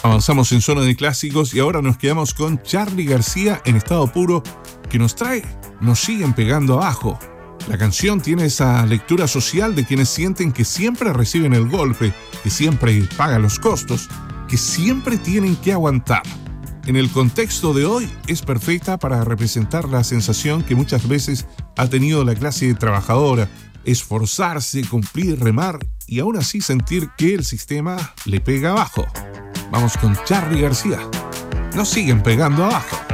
Avanzamos en zona de clásicos y ahora nos quedamos con Charly García en estado puro que nos siguen pegando abajo. La canción tiene esa lectura social de quienes sienten que siempre reciben el golpe, que siempre pagan los costos, que siempre tienen que aguantar. En el contexto de hoy es perfecta para representar la sensación que muchas veces ha tenido la clase trabajadora, esforzarse, cumplir, remar y aún así sentir que el sistema le pega abajo. Vamos con Charly García. Nos siguen pegando abajo.